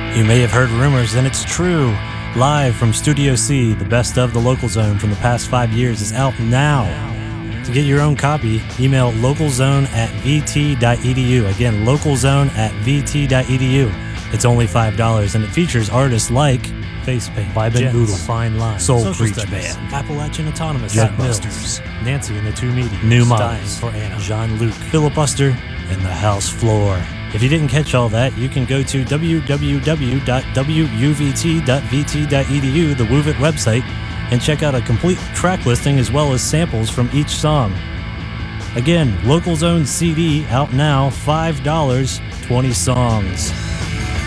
You may have heard rumors, and it's true. Live from Studio C, the best of the Local Zone from the past 5 years is out now. To get your own copy, email localzone@vt.edu. Again, localzone@vt.edu. It's only $5, and it features artists like Facepaint, Vibe and Boodle, Fine Line, Soul Creech Band, Appalachian Autonomous, Jetbusters, Nancy and the Two Meetings, New Minds for Anna, Jean-Luc, Filibuster, and The House Floor. If you didn't catch all that, you can go to www.wuvt.vt.edu, the WUVIT website, and check out a complete track listing as well as samples from each song. Again, Local Zone CD out now, $5, 20 songs.